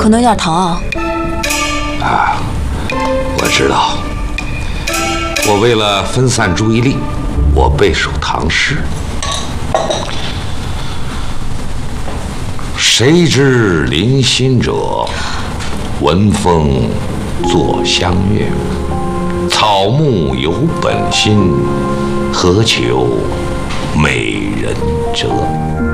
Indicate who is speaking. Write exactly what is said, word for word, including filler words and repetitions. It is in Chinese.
Speaker 1: 可能有点疼啊。
Speaker 2: 啊，我知道。我为了分散注意力，我背首唐诗。谁知林心者，闻风作相悦。草木有本心，何求美人折？